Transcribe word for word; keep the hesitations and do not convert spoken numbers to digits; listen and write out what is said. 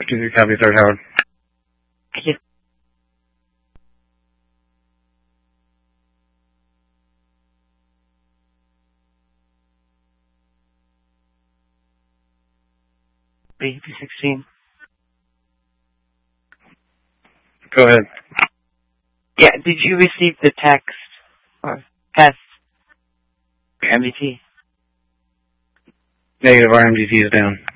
two three, copy, third Howard. Thank you. B P sixteen. Go ahead. Yeah, did you receive the text or test for M D T? Negative, our M D T is down.